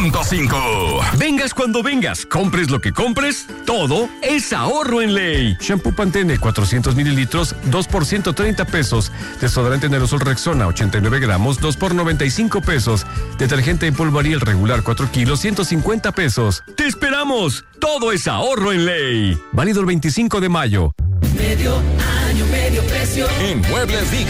100.5. Vengas cuando vengas, compres lo que compres, todo es ahorro en Ley. Shampoo Pantene 400 mililitros, 2 por 130 pesos. Desodorante en aerosol Rexona 89 gramos, 2 por 95 pesos. Detergente en polvo Ariel regular 4 kilos, 150 pesos. ¡Te esperamos! Todo es ahorro en Ley. Válido el 25 de mayo. Medio año, medio precio. En Muebles Vic